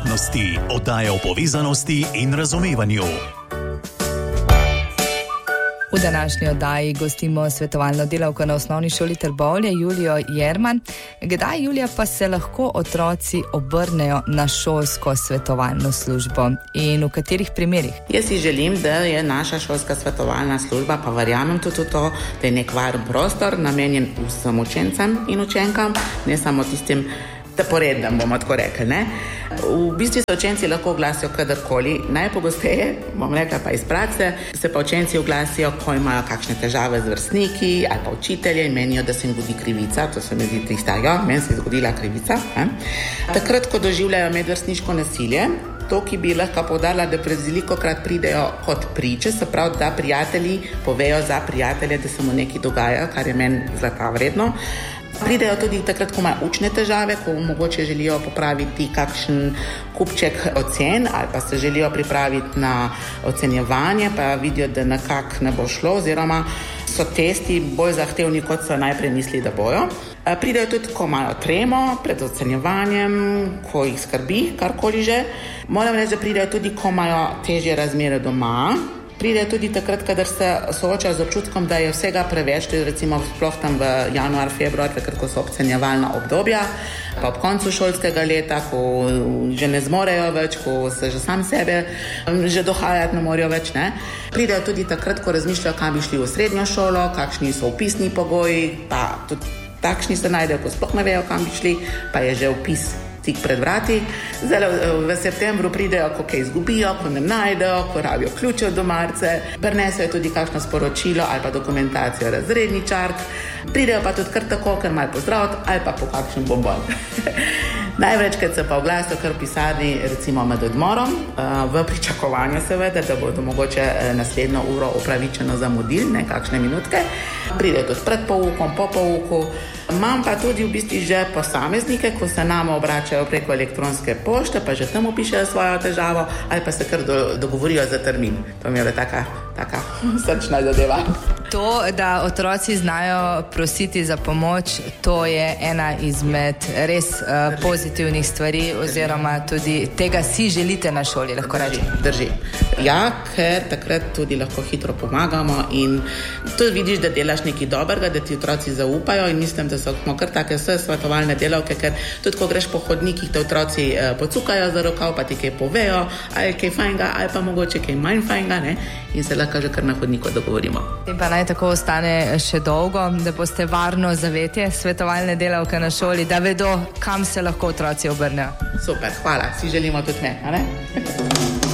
skupnosti, oddaja o povezanosti in razumevanju. V današnji oddaji gostimo svetovalno delavko na osnovni šoli Trbovlje, Julijo Jerman. Kdaj, Julija, pa se lahko otroci obrnejo na šolsko svetovalno službo in v katerih primerih? Jaz si želim, da je naša šolska svetovalna služba, pa verjamem tudi v to, da je nek varen prostor namenjen vsem učencem in učenkam, ne samo tistim zaporednem, bomo tako rekli, ne? V bistvu se učenci lahko oglasijo kadarkoli. Najpogosteje, bom rekla pa iz prakse, se pa učenci oglasijo, ko imajo kakšne težave z vrstniki ali pa učitelje in menijo, da se jim zgodi krivica. To se mi zdi tista, meni se je zgodila krivica. Takrat, ko doživljajo medvrstniško nasilje, to, ki bi lahko poudarila, da velikokrat pridejo kot priče, se pravi, da prijatelji povejo za prijatelje, da se mu nekaj dogaja, kar je meni zlata vredno. Pridejo tudi takrat, ko imajo učne težave, ko mogoče želijo popraviti kakšen kupček ocen ali pa se želijo pripraviti na ocenjevanje, pa vidijo, da nekako ne bo šlo, oziroma so testi bolj zahtevni, kot so najprej mislili, da bojo. Pridejo tudi, ko imajo tremo pred ocenjevanjem, ko jih skrbi, karkoli že. Moram reči, da pridejo tudi, ko imajo težje razmere doma. Pride tudi takrat, kadar se soočajo z občutkom, da je vsega preveč, tudi recimo sploh tam v januar, februar, takrat, ko so ocenjevalna obdobja, pa ob koncu šolskega leta, ko že ne zmorejo več, ko se že sam sebe že dohajati ne morejo več, ne. Pridejo tudi takrat, ko razmišljajo, kam bi šli v srednjo šolo, kakšni so vpisni pogoji, pa tudi takšni se najdejo, ko sploh ne vejo, kam bi šli, pa je že vpis tik pred vrati. Zdaj v septembru pridejo, ko kaj izgubijo, ko ne najdejo, ko rabijo ključe od domarce, prinesejo tudi kakšno sporočilo ali pa dokumentacijo razredničark. Pridejo pa tudi kar tako, ker malo pozdraviti ali pa po kakšen bonbon. Največkrat se pa oglasijo kar v pisarni, recimo med odmorom, v pričakovanju seveda, da bodo mogoče naslednjo uro upravičeno zamudili, ne kakšne minutke. Pridejo tudi pred poukom, po pouku. Imam pa tudi v bistvu že posameznike, ko se nama obračajo preko elektronske pošte, pa že tam opišejo svojo težavo ali pa se kar dogovorijo za termin. To mi je taka srčna zadeva. To, da otroci znajo prositi za pomoč, to je ena izmed res pozitivnih stvari, oziroma tudi tega si želite na šoli, lahko rečem. Drži. Ja, ker takrat tudi lahko hitro pomagamo in tudi vidiš, da delaš nekaj dobrega, da ti otroci zaupajo, in mislim, da so kar take vse svetovalne delavke, ker tudi ko greš po hodnikih, te otroci pocukajo za rokav, pa ti kaj povejo, ali kaj fajnga, ali pa mogoče kaj manj fajnga, ne? In se lahko že kar na hodniku dogovorimo. In pa naj tako ostane še dolgo, da boste varno zavetje svetovalne delavke na šoli, da vedo, kam se lahko otroci obrnejo. Super, hvala. Si želimo tudi me, a ne?